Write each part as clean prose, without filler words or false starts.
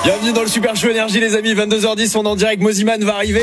Bienvenue dans le Super Show Énergie les amis, 22h10, on est en direct, Moziman va arriver.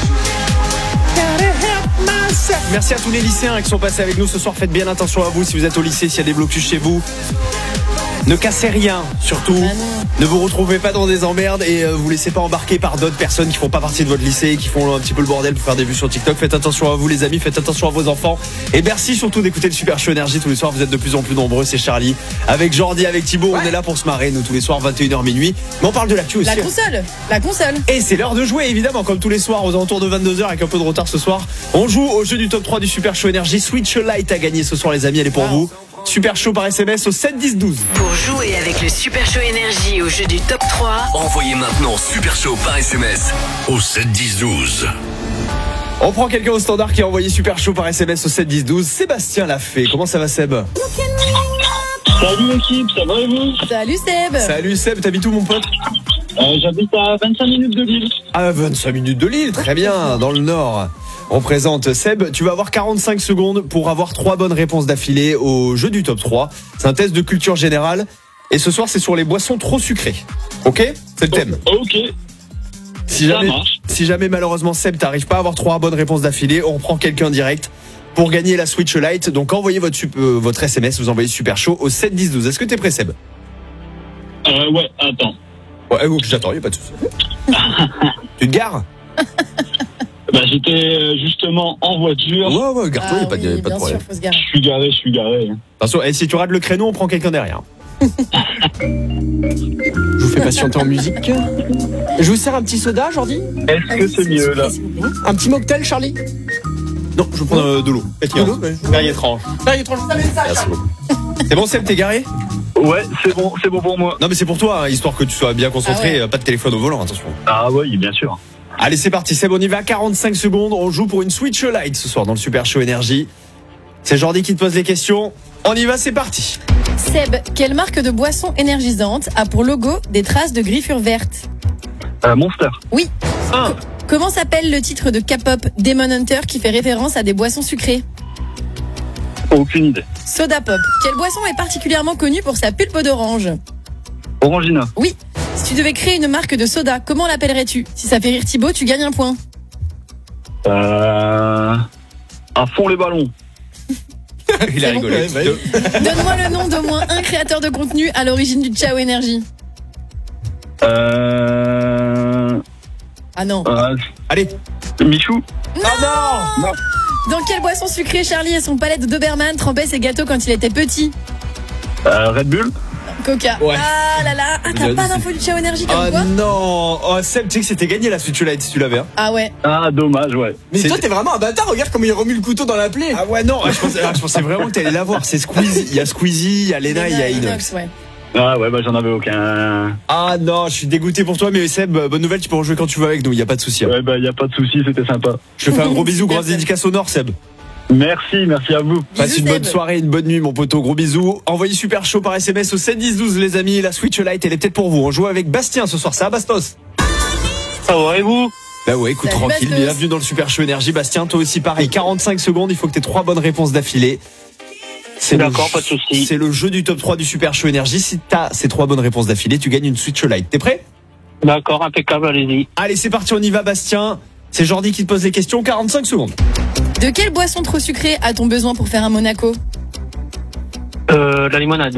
Merci à tous les lycéens qui sont passés avec nous ce soir, faites bien attention à vous si vous êtes au lycée, s'il y a des blocus chez vous. Ne cassez rien, surtout. Ne vous retrouvez pas dans des emmerdes et vous laissez pas embarquer par d'autres personnes qui font pas partie de votre lycée, qui font un petit peu le bordel pour faire des vues sur TikTok. Faites attention à vous les amis, faites attention à vos enfants. Et merci surtout d'écouter le Super Show Énergie tous les soirs. Vous êtes de plus en plus nombreux, c'est Charlie. Avec Jordi, avec Thibaut, on est là pour se marrer, nous tous les soirs, 21h minuit. Mais on parle de l'actu aussi. La console. Et c'est l'heure de jouer évidemment, comme tous les soirs, aux alentours de 22h avec un peu de retard ce soir. On joue au jeu du top 3 du Super Show Énergie. Switch Lite à gagner ce soir les amis, elle est pour vous. Super Show par SMS au 7 10 12. Pour jouer avec le Super Show Énergie au jeu du top 3, envoyez maintenant Super Show par SMS au 7 10 12. On prend quelqu'un au standard qui a envoyé Super Show par SMS au 7 10 12. Sébastien l'a fait. Comment ça va Seb? Salut l'équipe, ça va et vous? Salut Seb. Salut Seb, t'habites où mon pote? J'habite à 25 minutes de Lille. Ah, 25 minutes de Lille, très bien, dans le nord. On présente Seb, tu vas avoir 45 secondes pour avoir 3 bonnes réponses d'affilée au jeu du top 3. C'est un test de culture générale et ce soir c'est sur les boissons trop sucrées. Ok? C'est le thème. Ok. Si jamais malheureusement Seb t'arrive pas à avoir 3 bonnes réponses d'affilée, on reprend quelqu'un direct pour gagner la Switch Lite. Donc envoyez votre SMS, vous envoyez Super Show au 7 10 12. Est-ce que t'es prêt Seb? Ouais, attends. Ouais, j'attends, y'a pas de souci. Tu te gares? J'étais justement en voiture. Ouais, gare-toi, y'a pas de problème. Sûr, faut se garer. Je suis garé. Attention, et si tu rates le créneau, on prend quelqu'un derrière. Je vous fais patienter en musique. Je vous sers un petit soda, Jordi? Est-ce que c'est mieux là? Un petit mocktail, Charlie? Non, je vais prendre de l'eau. De l'eau? Perrier étrange. Perrier étrange, vous savez ça, Charlie. C'est bon, Seb, t'es garé? Ouais, c'est bon pour moi. Non, mais c'est pour toi, hein, histoire que tu sois bien concentré. Pas de téléphone au volant, attention. Ah ouais, bien sûr. Allez, c'est parti, Seb, on y va. 45 secondes. On joue pour une Switch Lite ce soir dans le Super Show Énergie. C'est Jordi qui te pose les questions. On y va, c'est parti. Seb, quelle marque de boisson énergisante a pour logo des traces de griffures vertes? Monster. Oui. Comment s'appelle le titre de K-pop Demon Hunter qui fait référence à des boissons sucrées? Aucune idée. Soda Pop. Quelle boisson est particulièrement connue pour sa pulpe d'orange? Orangina. Oui. Si tu devais créer une marque de soda, comment l'appellerais-tu? Si ça fait rire Thibaut, tu gagnes un point. À fond les ballons. Il a rigolé. Donne-moi le nom d'au moins un créateur de contenu à l'origine du Ciao Énergie. Ah non. Allez. Michou. Non. Dans quelle boisson sucrée Charlie et son palais de Doberman trempaient ses gâteaux quand il était petit? Red Bull. Coca. Ouais. Ah là là. Ah, t'as pas d'info du Ciao Énergie comme quoi? Non. Oh, Seb, tu sais que c'était gagné la Switch Lite si tu l'avais. Hein. Ah ouais. Ah, dommage, ouais. Mais toi, t'es vraiment un bâtard. Regarde comment il remue le couteau dans la plaie. Ah ouais, non. Je pensais vraiment que t'allais l'avoir. C'est Squeezie. Il y a Squeezie, il y a Lena, il y a Inox. Ouais. Ah ouais, j'en avais aucun. Ah non, je suis dégoûté pour toi, mais Seb, bonne nouvelle, tu peux rejouer quand tu veux avec nous, il y a pas de souci. Hein. Ouais, y a pas de souci, c'était sympa. Je te fais un gros bisou, grosse dédicace au Nord, Seb. Merci à vous. Passe une bonne soirée, une bonne nuit, mon poteau, gros bisous. Envoyez Super Show par SMS au 7 10 12, les amis. La Switch Lite, elle est peut-être pour vous. On joue avec Bastien ce soir, ça va, Bastos? Ça va et vous? Bah ouais, écoute, Salut, tranquille, Bastos. bienvenue dans le Super Show Énergie. Bastien, toi aussi pareil, 45 secondes, il faut que t'aies 3 bonnes réponses d'affilée. D'accord, pas de souci. C'est le jeu du top 3 du Super Show Énergie. Si t'as ces 3 bonnes réponses d'affilée, tu gagnes une Switch Lite. T'es prêt? D'accord, impeccable, allez-y. Allez, c'est parti, on y va, Bastien. C'est Jordi qui te pose les questions, 45 secondes. De quelle boisson trop sucrée a-t-on besoin pour faire un Monaco? La limonade.